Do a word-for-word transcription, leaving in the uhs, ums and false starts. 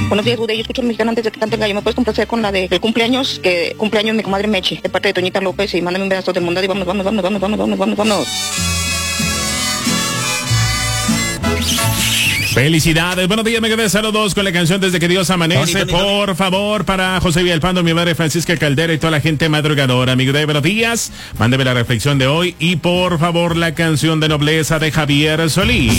Buenos días, Ude. Yo escucho al mexicano antes de que cante el gallo. ¿Me puedes complacer con la de el cumpleaños? Que cumpleaños mi comadre Meche, de parte de Toñita López. Y mándame un beso del mundo y vamos, vamos, vamos, vamos, vamos, vamos, vamos, vamos. Felicidades, buenos días, me quedé saludos con la canción Desde que Dios amanece, Tony, Tony, por Tony. favor, para José Villalpando, mi madre Francisca Caldera y toda la gente madrugadora. Amigo de buenos días, mándeme la reflexión de hoy y por favor la canción de Nobleza de Javier Solís.